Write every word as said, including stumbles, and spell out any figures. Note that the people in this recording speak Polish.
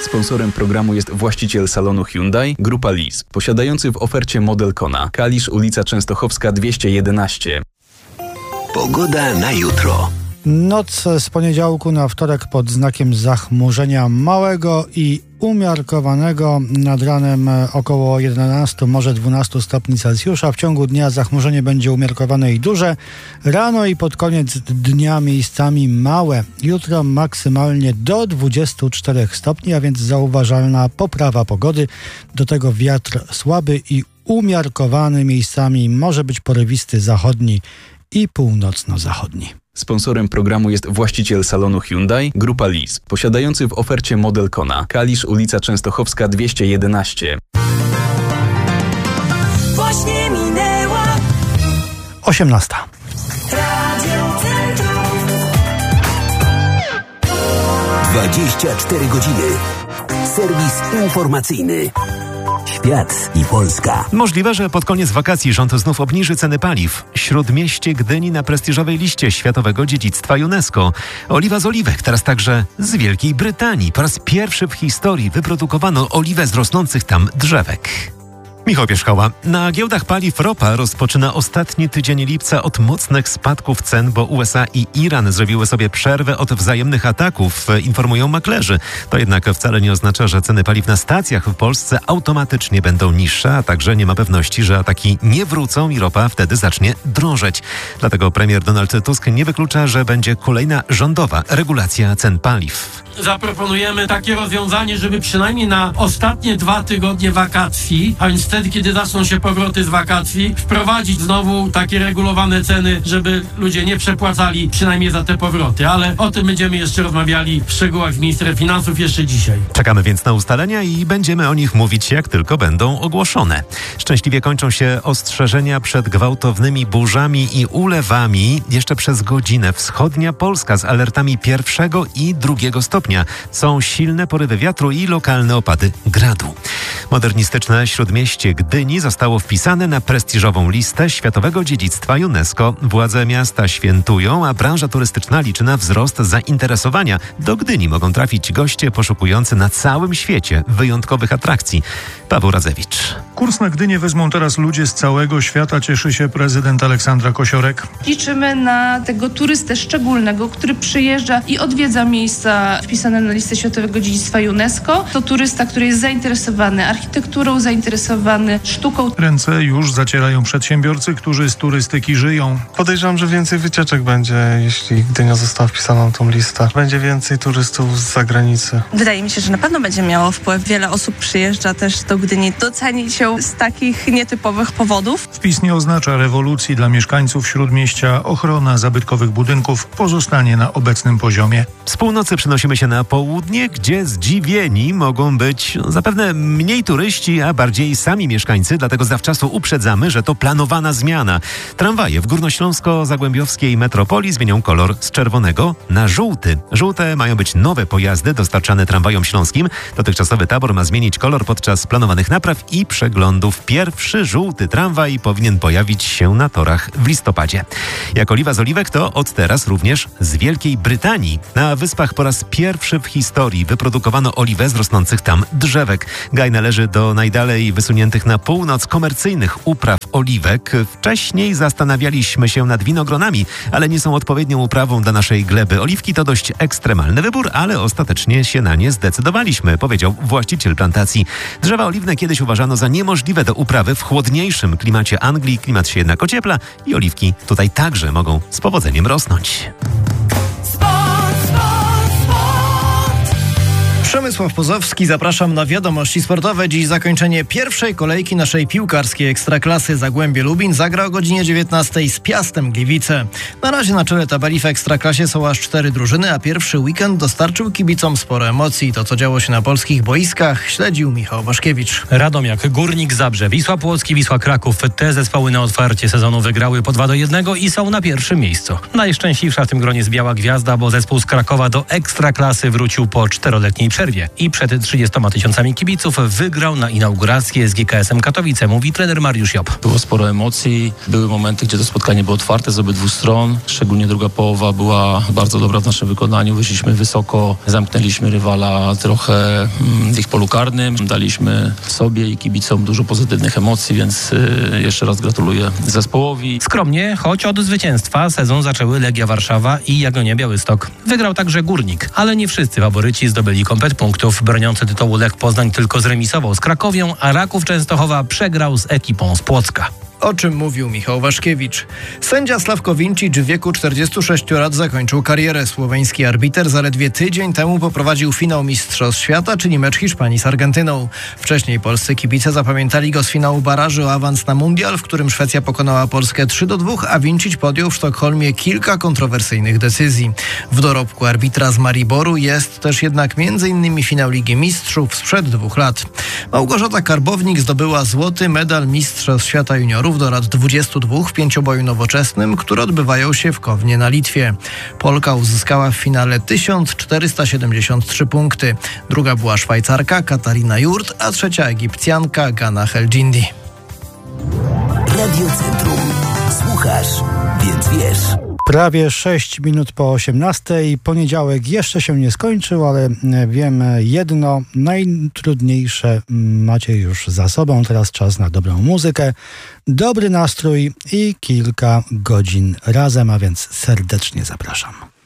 Sponsorem programu jest właściciel salonu Hyundai, Grupa Lease, posiadający w ofercie model Kona. Kalisz, ulica Częstochowska dwieście jedenaście. Pogoda na jutro. Noc z poniedziałku na wtorek pod znakiem zachmurzenia małego i umiarkowanego. Nad ranem około jedenaście, może dwanaście stopni Celsjusza. W ciągu dnia zachmurzenie będzie umiarkowane i duże. Rano i pod koniec dnia miejscami małe. Jutro maksymalnie do dwudziestu czterech stopni, a więc zauważalna poprawa pogody. Do tego wiatr słaby i umiarkowany, miejscami może być porywisty zachodni i północno-zachodni. Sponsorem programu jest właściciel salonu Hyundai, Grupa Lease, posiadający w ofercie model Kona. Kalisz, ulica Częstochowska dwieście jedenaście. Właśnie minęła osiemnasta. Radio Centrum. dwadzieścia cztery godziny. Serwis informacyjny. Świat i Polska. Możliwe, że pod koniec wakacji rząd znów obniży ceny paliw. Śródmieście Gdyni na prestiżowej liście Światowego Dziedzictwa UNESCO. Oliwa z oliwek, teraz także z Wielkiej Brytanii. Po raz pierwszy w historii wyprodukowano oliwę z rosnących tam drzewek. Michał Pierzchała. Na giełdach paliw ropa rozpoczyna ostatni tydzień lipca od mocnych spadków cen, bo U S A i Iran zrobiły sobie przerwę od wzajemnych ataków, informują maklerzy. To jednak wcale nie oznacza, że ceny paliw na stacjach w Polsce automatycznie będą niższe, a także nie ma pewności, że ataki nie wrócą i ropa wtedy zacznie drożeć. Dlatego premier Donald Tusk nie wyklucza, że będzie kolejna rządowa regulacja cen paliw. Zaproponujemy takie rozwiązanie, żeby przynajmniej na ostatnie dwa tygodnie wakacji, a więc wtedy, kiedy zaczną się powroty z wakacji, wprowadzić znowu takie regulowane ceny, żeby ludzie nie przepłacali przynajmniej za te powroty. Ale o tym będziemy jeszcze rozmawiali w szczegółach z ministrem finansów jeszcze dzisiaj. Czekamy więc na ustalenia i będziemy o nich mówić, jak tylko będą ogłoszone. Szczęśliwie kończą się ostrzeżenia przed gwałtownymi burzami i ulewami. Jeszcze przez godzinę wschodnia Polska z alertami pierwszego i drugiego stopnia. Są silne porywy wiatru i lokalne opady gradu. Modernistyczne Śródmieście Gdyni zostało wpisane na prestiżową listę Światowego Dziedzictwa UNESCO. Władze miasta świętują, a branża turystyczna liczy na wzrost zainteresowania. Do Gdyni mogą trafić goście poszukujący na całym świecie wyjątkowych atrakcji. Paweł Radzewicz. Kurs na Gdynię wezmą teraz ludzie z całego świata, cieszy się prezydent Aleksandra Kosiorek. Liczymy na tego turystę szczególnego, który przyjeżdża i odwiedza miejsca wpisane na listę Światowego Dziedzictwa UNESCO. To turysta, który jest zainteresowany architekturą, zainteresowany sztuką. Ręce już zacierają przedsiębiorcy, którzy z turystyki żyją. Podejrzewam, że więcej wycieczek będzie, jeśli Gdynia została wpisana na tą listę. Będzie więcej turystów z zagranicy. Wydaje mi się, że na pewno będzie miało wpływ. Wiele osób przyjeżdża też do Gdyni docenić ją z takich nietypowych powodów. Wpis nie oznacza rewolucji dla mieszkańców Śródmieścia. Ochrona zabytkowych budynków pozostanie na obecnym poziomie. Z północy przenosimy się na południe, gdzie zdziwieni mogą być zapewne mniej turyści, a bardziej sami mieszkańcy, dlatego zawczasu uprzedzamy, że to planowana zmiana. Tramwaje w górnośląsko-zagłębiowskiej metropolii zmienią kolor z czerwonego na żółty. Żółte mają być nowe pojazdy dostarczane tramwajom śląskim. Dotychczasowy tabor ma zmienić kolor podczas planowanych napraw i przeglądów. Pierwszy żółty tramwaj powinien pojawić się na torach w listopadzie. Jak oliwa z oliwek, to od teraz również z Wielkiej Brytanii. Na wyspach po raz pierwszy w historii wyprodukowano oliwę z rosnących tam drzewek. Gaj należy do najdalej wysuniętych na północ komercyjnych upraw oliwek. Wcześniej zastanawialiśmy się nad winogronami, ale nie są odpowiednią uprawą dla naszej gleby. Oliwki to dość ekstremalny wybór, ale ostatecznie się na nie zdecydowaliśmy, powiedział właściciel plantacji. Drzewa oliwne kiedyś uważano za niemożliwe do uprawy w chłodniejszym klimacie Anglii. Klimat się jednak ociepla i oliwki tutaj także mogą z powodzeniem rosnąć. Przemysław Pozowski, zapraszam na wiadomości sportowe. Dziś zakończenie pierwszej kolejki naszej piłkarskiej Ekstraklasy. Zagłębie Lubin zagra o godzinie dziewiętnastej z Piastem Gliwice. Na razie na czele tabeli w Ekstraklasie są aż cztery drużyny, a pierwszy weekend dostarczył kibicom sporo emocji. To, co działo się na polskich boiskach, śledził Michał Waszkiewicz. Radomiak, Górnik Zabrze, Wisła Płocki, Wisła Kraków. Te zespoły na otwarcie sezonu wygrały po dwa do jednego i są na pierwszym miejscu. Najszczęśliwsza w tym gronie jest Biała Gwiazda, bo zespół z Krakowa do Ekstraklasy wrócił po czteroletniej przerwie. Kijowie i przed trzydziestoma tysiącami kibiców wygrał na inaugurację z G K S-em Katowice, mówi trener Mariusz Job. Było sporo emocji, były momenty, gdzie to spotkanie było otwarte z obydwu stron, szczególnie druga połowa była bardzo dobra w naszym wykonaniu, wyszliśmy wysoko, zamknęliśmy rywala trochę w ich polu karnym, daliśmy sobie i kibicom dużo pozytywnych emocji, więc y, jeszcze raz gratuluję zespołowi. Skromnie, choć od zwycięstwa sezon zaczęły Legia Warszawa i Jagiellonia Białystok. Wygrał także Górnik, ale nie wszyscy faworyci zdobyli komplet punktów. Broniący tytułu Lech Poznań tylko zremisował z Krakowią, a Raków Częstochowa przegrał z ekipą z Płocka. O czym mówił Michał Waszkiewicz. Sędzia Sławko Vincic w wieku czterdziestu sześciu lat zakończył karierę. Słoweński arbiter zaledwie tydzień temu poprowadził finał Mistrzostw Świata, czyli mecz Hiszpanii z Argentyną. Wcześniej polscy kibice zapamiętali go z finału baraży o awans na mundial, w którym Szwecja pokonała Polskę trzy do dwóch, a Vincic podjął w Sztokholmie kilka kontrowersyjnych decyzji. W dorobku arbitra z Mariboru jest też jednak między innymi finał Ligi Mistrzów sprzed dwóch lat. Małgorzata Karbownik zdobyła złoty medal Mistrzostw Świata juniorów do lat dwudziestu dwóch w pięcioboju nowoczesnym, które odbywają się w Kownie na Litwie. Polka uzyskała w finale tysiąc czterysta siedemdziesiąt trzy punkty. Druga była Szwajcarka Katarina Jurt, a trzecia Egipcjanka Gana Helgindi. Radio Centrum. Słuchasz, więc wiesz. Prawie sześć minut po osiemnastej. Poniedziałek jeszcze się nie skończył, ale wiemy jedno, najtrudniejsze macie już za sobą. Teraz czas na dobrą muzykę, dobry nastrój i kilka godzin razem, a więc serdecznie zapraszam.